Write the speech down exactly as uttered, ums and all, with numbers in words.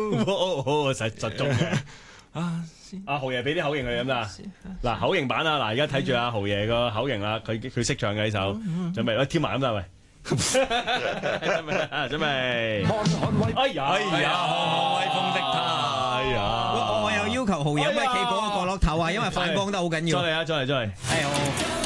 好實實中嘅。 啊， 阿豪爺俾啲口型佢咁啦，嗱口型版啊，嗱而家睇住阿豪爺個口型啦，佢佢識唱嘅呢首，準備喂添埋咁啦喂，準備啊準備，哎呀哎呀，威風的他，哎呀， 我我有要求豪爺可唔可以企嗰個角落頭啊，因為反光得好緊要。 再嚟啊再嚟再嚟， 係好。